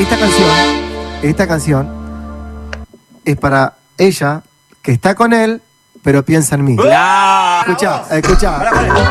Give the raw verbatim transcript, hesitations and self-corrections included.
esta canción, esta canción es para ella que está con él, pero piensa en mí. ¡Ah! Escuchá, escuchá.